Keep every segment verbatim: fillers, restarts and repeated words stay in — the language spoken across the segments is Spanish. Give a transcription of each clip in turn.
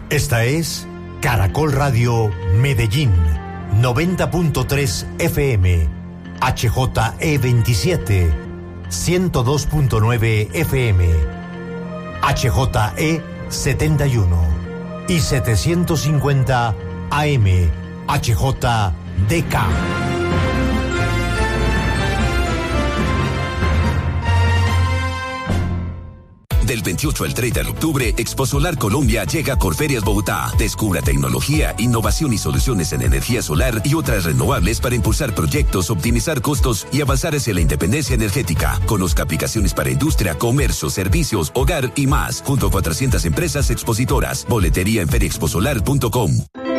Esta es Caracol Radio Medellín, noventa punto tres F M, H J E veintisiete, ciento dos punto nueve F M, H J E setenta y uno y setecientos cincuenta A M, H J D K. Del veintiocho al treinta de octubre, Expo Solar Colombia llega a Corferias Bogotá. Descubra tecnología, innovación y soluciones en energía solar y otras renovables para impulsar proyectos, optimizar costos y avanzar hacia la independencia energética. Conozca aplicaciones para industria, comercio, servicios, hogar y más, junto a cuatrocientas empresas expositoras. Boletería en feria expo solar punto com.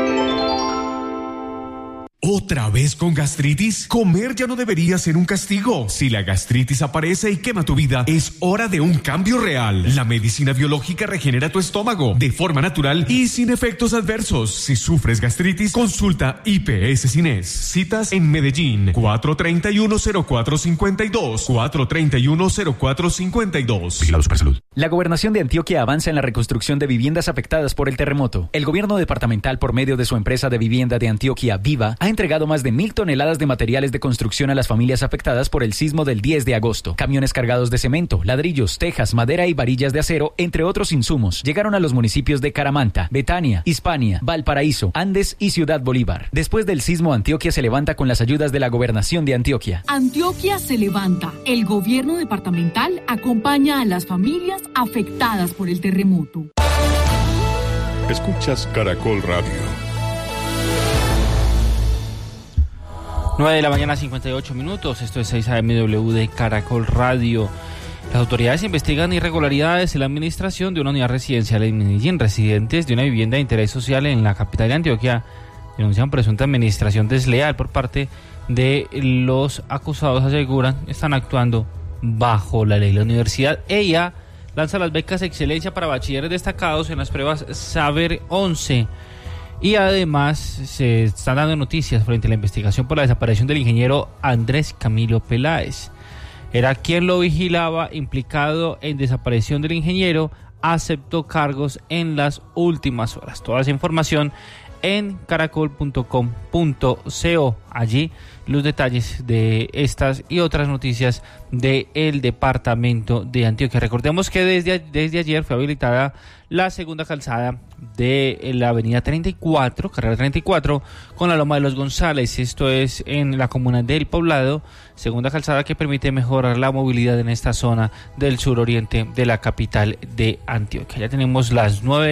¿Otra vez con gastritis? Comer ya no debería ser un castigo. Si la gastritis aparece y quema tu vida, es hora de un cambio real. La medicina biológica regenera tu estómago de forma natural y sin efectos adversos. Si sufres gastritis, consulta I P S Cines. Citas en Medellín, cuatro treinta y uno cero cuatro cincuenta y dos, cuatro treinta y uno cero cuatro cincuenta y dos. Vigilado Supersalud. La Gobernación de Antioquia avanza en la reconstrucción de viviendas afectadas por el terremoto. El gobierno departamental, por medio de su empresa de vivienda de Antioquia, Viva, ha entregado más de mil toneladas de materiales de construcción a las familias afectadas por el sismo del diez de agosto. Camiones cargados de cemento, ladrillos, tejas, madera y varillas de acero, entre otros insumos, llegaron a los municipios de Caramanta, Betania, Hispania, Valparaíso, Andes y Ciudad Bolívar. Después del sismo, Antioquia se levanta con las ayudas de la Gobernación de Antioquia. Antioquia se levanta. El gobierno departamental acompaña a las familias afectadas por el terremoto. Escuchas Caracol Radio. nueve de la mañana, cincuenta y ocho minutos. Esto es seis A M W de Caracol Radio. Las autoridades investigan irregularidades en la administración de una unidad residencial en Medellín. Residentes de una vivienda de interés social en la capital de Antioquia denuncian presunta administración desleal por parte de los acusados. Aseguran están actuando bajo la ley. La universidad E I A lanza las becas Excelencia para bachilleres destacados en las pruebas Saber once. Y además se están dando noticias frente a la investigación por la desaparición del ingeniero Andrés Camilo Peláez. Era quien lo vigilaba, implicado en desaparición del ingeniero, aceptó cargos en las últimas horas. Toda esa información en caracol punto com punto co. Allí los detalles de estas y otras noticias del departamento de Antioquia. Recordemos que desde, desde ayer fue habilitada la segunda calzada de la avenida treinta y cuatro, carrera treinta y cuatro, con la Loma de los González. Esto es en la comuna del Poblado. Segunda calzada que permite mejorar la movilidad en esta zona del suroriente de la capital de Antioquia. Ya tenemos las nueve